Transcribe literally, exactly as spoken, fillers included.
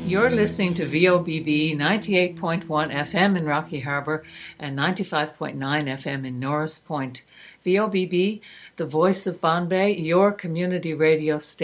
You're listening to V O B B ninety-eight point one F M in Rocky Harbour and ninety-five point nine F M in Norris Point. V O B B, the voice of Bombay, your community radio station.